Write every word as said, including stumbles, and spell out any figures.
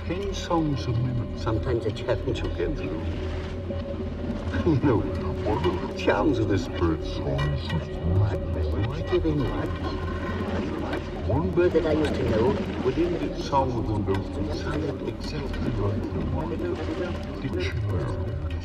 Ten songs a minute. Sometimes a challenge will get through. You know, one of the charms of this bird song is just Giving what? one Bird that I used to know. within its song of the notes, it sounded exactly like the one. Dictionary.